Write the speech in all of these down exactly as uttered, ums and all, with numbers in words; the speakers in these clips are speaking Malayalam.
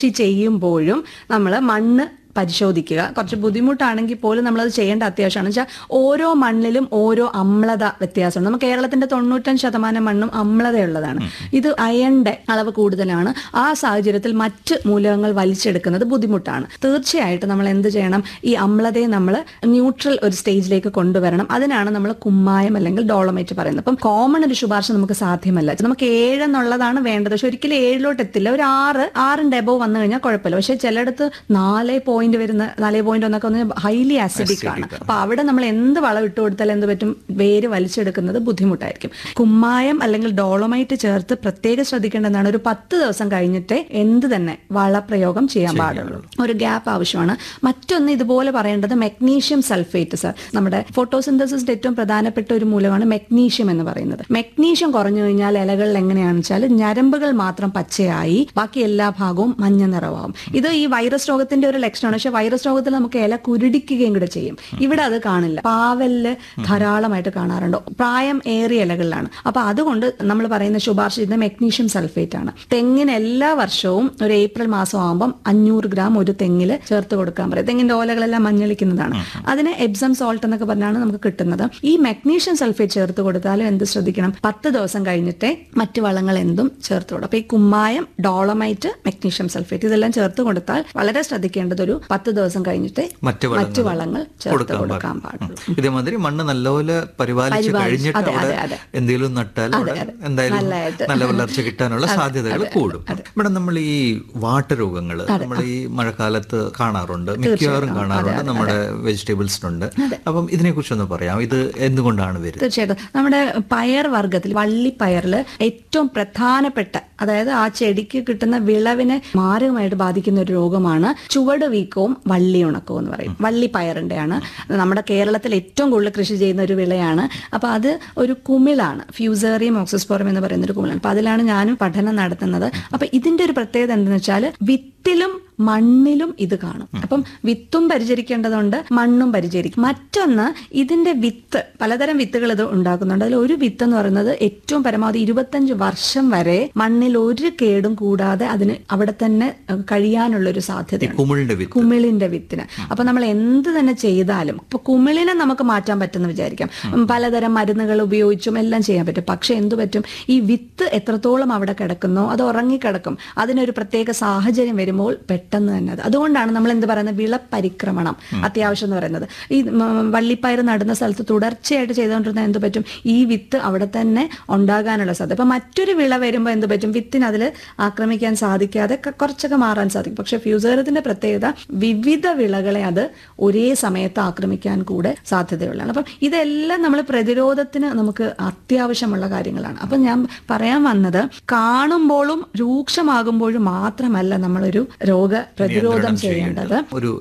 ചെയ്യുമ്പോഴും നമ്മൾ മണ്ണ് പരിശോധിക്കുക. കുറച്ച് ബുദ്ധിമുട്ടാണെങ്കിൽ പോലും നമ്മളത് ചെയ്യേണ്ട അത്യാവശ്യമാണ്. വെച്ചാൽ ഓരോ മണ്ണിലും ഓരോ അമ്ലത വ്യത്യാസമുണ്ട്. നമ്മൾ കേരളത്തിന്റെ തൊണ്ണൂറ്റഞ്ച് ശതമാനം മണ്ണും അമ്ലതയുള്ളതാണ്. ഇത് അയണിന്റെ അളവ് കൂടുതലാണ്. ആ സാഹചര്യത്തിൽ മറ്റ് മൂലകങ്ങൾ വലിച്ചെടുക്കുന്നത് ബുദ്ധിമുട്ടാണ്. തീർച്ചയായിട്ടും നമ്മൾ എന്ത് ചെയ്യണം? ഈ അമ്ലതയെ നമ്മൾ ന്യൂട്രൽ ഒരു സ്റ്റേജിലേക്ക് കൊണ്ടുവരണം. അതിനാണ് നമ്മൾ കുമ്മായം അല്ലെങ്കിൽ ഡോളമൈറ്റ് പറയുന്നത്. അപ്പം കോമൺ ഒരു ശുപാർശ നമുക്ക് സാധ്യമല്ല. നമുക്ക് ഏഴെന്നുള്ളതാണ് വേണ്ടത്. പക്ഷെ ഒരിക്കലും ഏഴിലോട്ട് എത്തില്ല. ഒരു ആറ് ആറിന്റെ എബോ വന്നു കഴിഞ്ഞാൽ കുഴപ്പമില്ല. പക്ഷെ ചിലയിടത്ത് നാല് പോയിന്റ് വരുന്ന നാല് പോയിന്റ് ഒന്നൊക്കെ ഒന്ന് ഹൈലി ആസിഡിക് ആണ്. അപ്പൊ അവിടെ നമ്മൾ എന്ത് വളം ഇട്ട് കൊടുത്താൽ എന്ത് പറ്റും? വേര് വലിച്ചെടുക്കുന്നത് ബുദ്ധിമുട്ടായിരിക്കും. കുമ്മായം അല്ലെങ്കിൽ ഡോളമൈറ്റ് ചേർത്ത് പ്രത്യേകം ശ്രദ്ധിക്കേണ്ടതാണ്. ഒരു പത്ത് ദിവസം കഴിഞ്ഞിട്ടേ എന്ത് തന്നെ വളപ്രയോഗം ചെയ്യാൻ പാടുള്ളൂ. ഒരു ഗ്യാപ്പ് ആവശ്യമാണ്. മറ്റൊന്ന് ഇതുപോലെ പറയേണ്ടത് മെഗ്നീഷ്യം സൾഫേറ്റ്. സർ, നമ്മുടെ ഫോട്ടോസിന്തസിന്റെ ഏറ്റവും പ്രധാനപ്പെട്ട ഒരു മൂലമാണ് മെഗ്നീഷ്യം എന്ന് പറയുന്നത്. മെഗ്നീഷ്യം കുറഞ്ഞു കഴിഞ്ഞാൽ ഇലകളിൽ എങ്ങനെയാണെന്ന് വെച്ചാൽ ഞരമ്പുകൾ മാത്രം പച്ചയായി ബാക്കി എല്ലാ ഭാഗവും മഞ്ഞ നിറവാകും. ഇത് ഈ വൈറസ് രോഗത്തിന്റെ ഒരു ലക്ഷണമാണ്. പക്ഷെ വൈറസ് രോഗത്തിൽ നമുക്ക് ഇല കുരുടിക്കുകയും കൂടെ ചെയ്യും. ഇവിടെ അത് കാണില്ല. പാവലില് ധാരാളമായിട്ട് കാണാറുണ്ട്. പ്രായം ഏറിയ ഇലകളിലാണ്. അപ്പൊ അതുകൊണ്ട് നമ്മൾ പറയുന്ന ശുപാർശ ചെയ്യുന്ന മെഗ്നീഷ്യം സൾഫേറ്റ് ആണ്. തെങ്ങിന് എല്ലാ വർഷവും ഒരു ഏപ്രിൽ മാസം ആകുമ്പോൾ അഞ്ഞൂറ് ഗ്രാം ഒരു തെങ്ങില് ചേർത്ത് കൊടുക്കാൻ പറയും. തെങ്ങിന്റെ ഓലകളെല്ലാം മഞ്ഞളിക്കുന്നതാണ്. അതിന് എപ്സം സോൾട്ട് എന്നൊക്കെ പറഞ്ഞാണ് നമുക്ക് കിട്ടുന്നത്. ഈ മെഗ്നീഷ്യം സൾഫേറ്റ് ചേർത്ത് കൊടുത്താലും എന്ത് ശ്രദ്ധിക്കണം? പത്ത് ദിവസം കഴിഞ്ഞിട്ടേ മറ്റു വളങ്ങൾ എന്തും ചേർത്ത് കൊടുക്കും. അപ്പൊ ഈ കുമ്മായം, ഡോളമൈറ്റ്, മെഗ്നീഷ്യം സൾഫേറ്റ് ഇതെല്ലാം ചേർത്ത് കൊടുത്താൽ വളരെ ശ്രദ്ധിക്കേണ്ടത് ഒരു പത്ത് ദിവസം കഴിഞ്ഞിട്ട് മറ്റു വളങ്ങൾ ചേർത്ത് കൊടുക്കാൻ പാടുള്ളൂ. ഇതേമാതിരി മണ്ണ് നല്ലപോലെ പരിപാലിച്ച് കഴിഞ്ഞിട്ട് എന്തെങ്കിലും നട്ടാൽ എന്തായാലും നല്ല വളർച്ച കിട്ടാനുള്ള സാധ്യതകൾ കൂടും. ഇവിടെ നമ്മൾ ഈ വാട്ടരോഗങ്ങൾ നമ്മൾ ഈ മഴക്കാലത്ത് കാണാറുണ്ട്, മിക്കവാറും കാണാറുണ്ട്, നമ്മുടെ വെജിറ്റബിൾസിനുണ്ട്. അപ്പം ഇതിനെ കുറിച്ചൊന്ന് പറയാം. ഇത് എന്തുകൊണ്ടാണ് വരുന്നത്? തീർച്ചയായിട്ടും നമ്മുടെ പയർ വർഗത്തിൽ വള്ളിപ്പയറിൽ ഏറ്റവും പ്രധാനപ്പെട്ട, അതായത് ആ ചെടിക്ക് കിട്ടുന്ന വിളവിനെ മാരകമായിട്ട് ബാധിക്കുന്ന ഒരു രോഗമാണ് ചുവട് വീക്കവും വള്ളി ഉണക്കവും എന്ന് പറയും. വള്ളി പയറിന്റെയാണ്. നമ്മുടെ കേരളത്തിൽ ഏറ്റവും കൂടുതൽ കൃഷി ചെയ്യുന്ന ഒരു വിളയാണ്. അപ്പൊ അത് ഒരു കുമിളാണ്. ഫ്യൂസേറിയം ഓക്സിസ്പോറം എന്ന് പറയുന്ന ഒരു കുമിളാണ്. അപ്പൊ അതിലാണ് ഞാനും പഠനം നടത്തുന്നത്. അപ്പൊ ഇതിന്റെ ഒരു പ്രത്യേകത എന്താണെന്ന് വെച്ചാൽ വിത്തിലും മണ്ണിലും ഇത് കാണും. അപ്പം വിത്തും പരിചരിക്കേണ്ടതുണ്ട്, മണ്ണും പരിചരിക്കും. മറ്റൊന്ന്, ഇതിന്റെ വിത്ത്, പലതരം വിത്തുകൾ ഇത് ഉണ്ടാക്കുന്നുണ്ട്. അതിൽ ഒരു വിത്ത് എന്ന് പറയുന്നത് ഏറ്റവും പരമാവധി ഇരുപത്തഞ്ച് വർഷം വരെ മണ്ണിൽ ഒരു കേടും കൂടാതെ അതിന് അവിടെ തന്നെ കഴിയാനുള്ള ഒരു സാധ്യത, കുമിളിന്റെ വിത്തിന്. അപ്പൊ നമ്മൾ എന്ത് തന്നെ ചെയ്താലും, ഇപ്പൊ കുമിളിനെ നമുക്ക് മാറ്റാൻ പറ്റുമെന്ന് വിചാരിക്കാം. പലതരം മരുന്നുകൾ ഉപയോഗിച്ചും എല്ലാം ചെയ്യാൻ പറ്റും. പക്ഷെ എന്തു പറ്റും? ഈ വിത്ത് എത്രത്തോളം അവിടെ കിടക്കുന്നോ അത് ഉറങ്ങിക്കിടക്കും. അതിനൊരു പ്രത്യേക സാഹചര്യം വരുമ്പോൾ പെട്ടെന്ന് തന്നെ അത്. അതുകൊണ്ടാണ് നമ്മൾ എന്ത് പറയുന്നത്, വിളപരിക്രമണം അത്യാവശ്യം എന്ന് പറയുന്നത്. ഈ വള്ളിപ്പയർ നടുന്ന സ്ഥലത്ത് തുടർച്ചയായിട്ട് ചെയ്തുകൊണ്ടിരുന്ന എന്ത് പറ്റും? ഈ വിത്ത് അവിടെ തന്നെ ഉണ്ടാകാനുള്ള സാധ്യത. അപ്പൊ മറ്റൊരു വിള വരുമ്പോൾ എന്ത് പറ്റും? വിത്തിന് അതിൽ ആക്രമിക്കാൻ സാധിക്കാതെ കുറച്ചൊക്കെ മാറാൻ സാധിക്കും. പക്ഷെ ഫ്യൂസേറിയത്തിന്റെ പ്രത്യേകത വിവിധ വിളകളെ അത് ഒരേ സമയത്ത് ആക്രമിക്കാൻ കൂടെ സാധ്യതയുള്ളതാണ്. അപ്പം ഇതെല്ലാം നമ്മൾ പ്രതിരോധത്തിന് നമുക്ക് അത്യാവശ്യമുള്ള കാര്യങ്ങളാണ്. അപ്പൊ ഞാൻ പറയാൻ വന്നത്, കാണുമ്പോഴും രൂക്ഷമാകുമ്പോഴും മാത്രമല്ല നമ്മളൊരു രോഗ പ്രതിരോധം ചെയ്യേണ്ടത്. ഒരു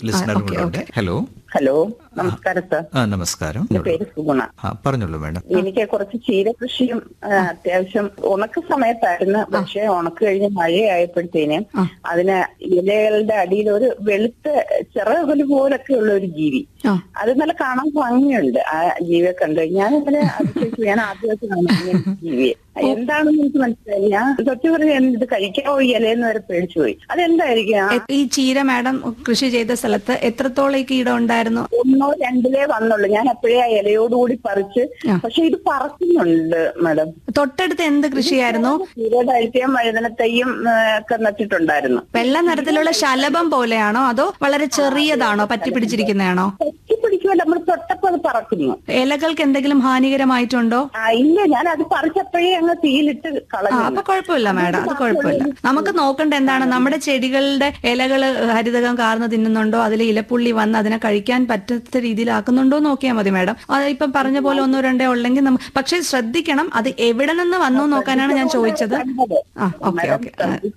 ഹലോ ഹലോ നമസ്കാരം സർ. നമസ്കാരം. എന്റെ പേര് സുഗുണ. പറഞ്ഞോളൂ മേഡം. എനിക്ക് കുറച്ച് ചീരകൃഷിയും അത്യാവശ്യം ഉണക്ക സമയത്തായിരുന്നു. പക്ഷെ ഉണക്ക് കഴിഞ്ഞ് മഴയായപ്പോഴത്തേന് അതിന് ഇലകളുടെ അടിയിൽ ഒരു വെളുത്ത ചിറകുല് പോലൊക്കെ ഉള്ള ഒരു ജീവി, അത് നല്ല കാണാൻ ഭംഗിയുണ്ട്. ആ ജീവിയെ കണ്ടു ഞാൻ ഇന്നലെ അതിശയിച്ചു. ഞാൻ ആദ്യമായിട്ട് കാണുന്ന ജീവിയെ എന്താണെന്ന് എനിക്ക് മനസ്സിലായി. ഞാൻ സത്യം പറഞ്ഞ ഇത് കഴിക്കാവോ ഈ ഇലയെന്ന് വരെ പേടിച്ചു പോയി. അതെന്തായിരിക്കും? ഈ ചീര മാഡം കൃഷി ചെയ്ത സ്ഥലത്ത് എത്രത്തോളം ഈ കീടം ഉണ്ടായിരുന്നു? ഒന്നോ രണ്ടിലേ വന്നുള്ളൂ. ഞാൻ അപ്പോഴേ ആ ഇലയോടുകൂടി പറിച്ച്. പക്ഷെ ഇത് പറക്കുന്നുണ്ട് മാഡം. തൊട്ടടുത്ത് എന്ത് കൃഷിയായിരുന്നു? ചീരയുടെ അഴിത്തയും വഴുതനത്തയ്യും ഒക്കെ നട്ടിട്ടുണ്ടായിരുന്നു. വെള്ള നിറത്തിലുള്ള ശലഭം പോലെയാണോ അതോ വളരെ ചെറിയതാണോ, പറ്റി പിടിച്ചിരിക്കുന്നതാണോ? പറ്റി പിടിക്കുമല്ലോ, നമ്മൾ തൊട്ടപ്പോ അത് പറക്കുന്നു. ഇലകൾക്ക് എന്തെങ്കിലും ഹാനികരമായിട്ടുണ്ടോ? ഇല്ല, ഞാൻ അത് പറിച്ചപ്പോഴേ അങ്ങ് തീയിലിട്ട് കളഞ്ഞു. അപ്പൊ കുഴപ്പമില്ല മാഡം, അത് കുഴപ്പമില്ല. നമുക്ക് നോക്കേണ്ട എന്താണ്, നമ്മുടെ ചെടികളുടെ ഇലകള് ഹരിതകം കാർന്ന് തിന്നുന്നുണ്ടോ, അതിൽ ഇലപ്പുള്ളി വന്ന് അതിനെ കഴിക്കാൻ പറ്റാത്ത രീതിയിലാക്കുന്നുണ്ടോ നോക്കിയാൽ മതി മാഡം. അത് ഇപ്പം പറഞ്ഞ പോലെ ഒന്നോ രണ്ടോ ഉള്ളെങ്കിൽ നമുക്ക്, പക്ഷെ ശ്രദ്ധിക്കണം അത് എവിടെ നിന്ന് വന്നു നോക്കാനാണ് ഞാൻ ചോദിച്ചത്. ആ ഓക്കെ ഓക്കെ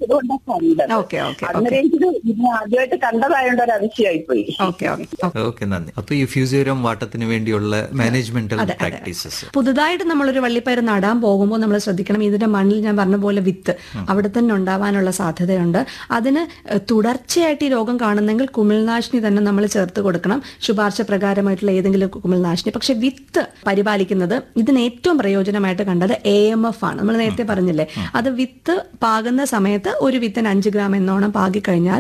ഓക്കെ ഓക്കെ ആദ്യമായിട്ട് കണ്ടതായോണ്ട് ഒരു അതിശയായിപ്പോയി. ഓക്കെ ഓക്കെ ഓക്കെ നന്ദി. അപ്പൊ ഈ ഫ്യൂസേറിയം വാട്ടത്തിന് വേണ്ടിയുള്ള മാനേജ്മെന്റൽ പ്രാക്ടീസസ്, പുതുതായിട്ട് നമ്മളൊരു വള്ളിപ്പയർ നടാൻ പോകുമ്പോൾ നമ്മൾ ശ്രദ്ധിക്കണം, ഇതിന്റെ മണ്ണിൽ ഞാൻ പറഞ്ഞ പോലെ വിത്ത് അവിടെ തന്നെ ഉണ്ടാവാനുള്ള സാധ്യതയുണ്ട്. അതിന് തുടർച്ചയായിട്ട് ഈ രോഗം കാണുന്നെങ്കിൽ കുമിൾനാശിനി തന്നെ നമ്മൾ ചേർത്ത് കൊടുക്കണം, ശുപാർശ പ്രകാരമായിട്ടുള്ള ഏതെങ്കിലും കുമിൾനാശിനി. പക്ഷെ വിത്ത് പരിപാലിക്കുന്നത് ഇതിന് ഏറ്റവും പ്രയോജനമായിട്ട് കണ്ടത് എ എം എഫ് ആണ്. നമ്മൾ നേരത്തെ പറഞ്ഞില്ലേ, അത് വിത്ത് പാകുന്ന സമയത്ത് ഒരു വിത്തിന് അഞ്ച് ഗ്രാം എന്നോണം പാകി കഴിഞ്ഞാൽ